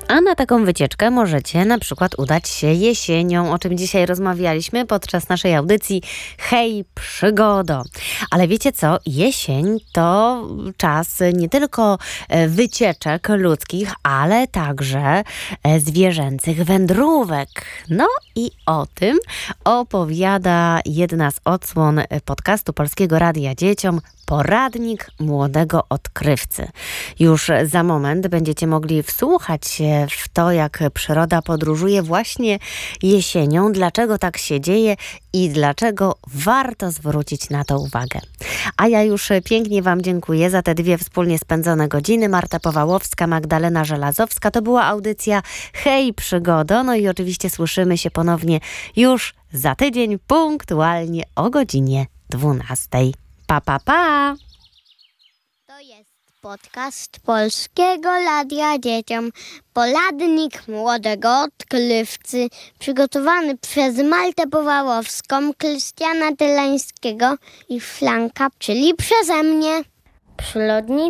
A na taką wycieczkę możecie na przykład udać się jesienią, o czym dzisiaj rozmawialiśmy podczas naszej audycji Hej Przygodo. Ale wiecie co? Jesień to czas nie tylko wycieczek ludzkich, ale także zwierzęcych wędrówek. No i o tym opowiada jedna z odsłon podcastu Polskiego Radia Dzieciom, Poradnik Młodego Odkrywcy. Już za moment będziecie mogli wsłuchać się w to, jak przyroda podróżuje właśnie jesienią, dlaczego tak się dzieje i dlaczego warto zwrócić na to uwagę. A ja już pięknie Wam dziękuję za te 2 wspólnie spędzone godziny. Marta Powałowska, Magdalena Żelazowska. To była audycja Hej Przygodo. No i oczywiście słyszymy się ponownie już za tydzień, punktualnie o godzinie 12. Pa, pa, pa! To jest podcast Polskiego Radia Dzieciom. Poradnik Młodego Odkrywcy. Przygotowany przez Martę Powałowską, Krystiana Tylańskiego i Franka, czyli przeze mnie. Przyrodni